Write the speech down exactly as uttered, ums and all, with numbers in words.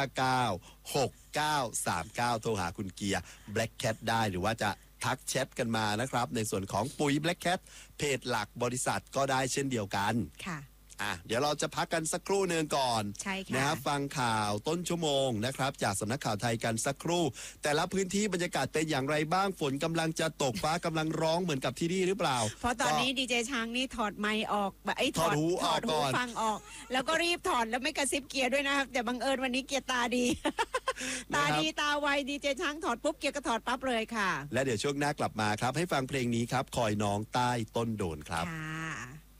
เก้า หก เก้า สาม เก้าโทรหาคุณเกียร์ Black Cat ได้หรือว่าจะทักแชทกันมานะครับในส่วนของปุ๋ย Black Cat เพจหลักบริษัทก็ได้เช่นเดียวกันค่ะอ่ะเดี๋ยวเราจะพักกันสักครู่หนึ่งก่อนใช่ค่ะนะครับฟังข่าวต้นชั่วโมงนะครับจากสำนักข่าวไทยกันสักครู่แต่ละพื้นที่บรรยากาศเป็นอย่างไรบ้างฝนกำลังจะตกฟ้ากำลังร้องเหมือนกับที่นี่หรือเปล่าเพราะตอนนี้ดีเจช้างนี่ถอดไมค์ออกแบบไอ้ถอดหูออกก่อนฟังออกแล้วก็รีบถอดแล้วไม่กระซิบเกียร์ด้วยนะครับแต่บังเอิญวันนี้เกียร์ตาดี ตาดีตาไวดีเจช้างถอดปุ๊บเกียร์ก็ถอดปั๊บเลยค่ะและเดี๋ยวช่วงหน้ากลับมาครับให้ฟังเพลงนี้ครับคอยน้องใต้ต้นโดนครับค่ะ